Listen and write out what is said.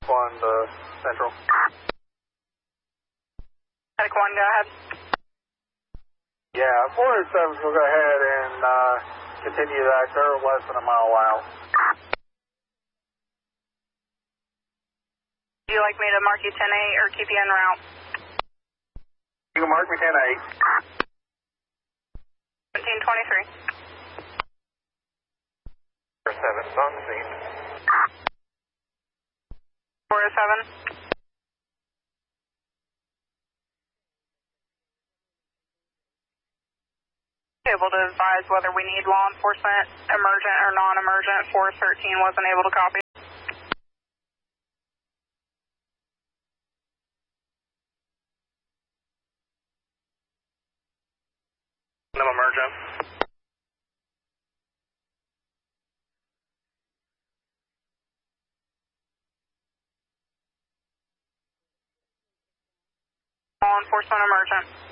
1 to Central. Medic 1, go ahead. Yeah, 407 will go ahead and continue that. They're less than a mile out. Would you like me to mark you 10-8 or keep you en route? You can mark me 10-8. 1723. 407's on the scene. 407. Able to advise whether we need law enforcement, emergent or non-emergent. 413 wasn't able to copy. No emergent. Law enforcement emergent.